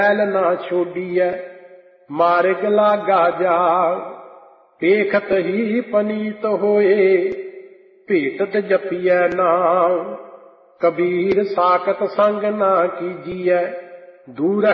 ना छोड़िए मार्ग लागा जाओ। देखत ही पनीत होए भेटत जपिए नाम। कबीर साकत संग ना कीजिए दूर